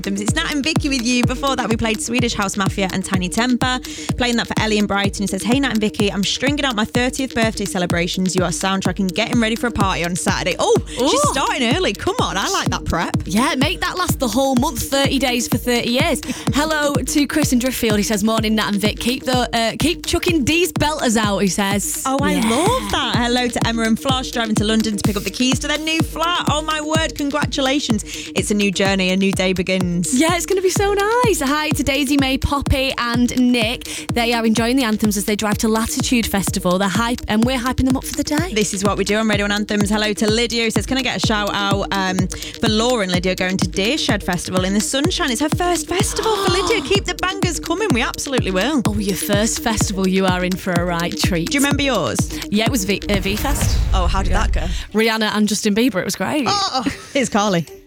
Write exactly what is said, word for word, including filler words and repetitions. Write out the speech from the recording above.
It's Nat and Vicky with you. Before that, we played Swedish House Mafia and Tiny Temper. Playing that for Ellie in Brighton, who says, hey, Nat and Vicky, I'm stringing out my thirtieth birthday celebrations. You are soundtracking getting ready for a party on Saturday. Oh, Ooh. She's starting early. Come on, I like that prep. Yeah, make that last the whole month, thirty days for thirty years. Hello to Chris in Driffield. He says, morning, Nat and Vic. Keep the uh, keep chucking these belters out, he says. Oh, I yeah. love that. Hello to Emma and Flosh, driving to London to pick up the keys to their new flat. Oh, my word, congratulations. It's a new journey, a new day begins. Yeah, it's going to be so nice. Hi to Daisy, May, Poppy and Nick. They are enjoying the anthems as they drive to Latitude Festival. They're hype and we're hyping them up for the day. This is what we do on Radio one Anthems. Hello to Lydia, who says, can I get a shout out um, for Laura and Lydia going to Deershed Festival in the sunshine? It's her first festival for Lydia. Keep the bangers coming. We absolutely will. Oh, your first festival, you are in for a right treat. Do you remember yours? Yeah, it was V, uh, V-Fest. Oh, how did yeah. that go? Rihanna and Justin Bieber. It was great. Oh, here's Carly.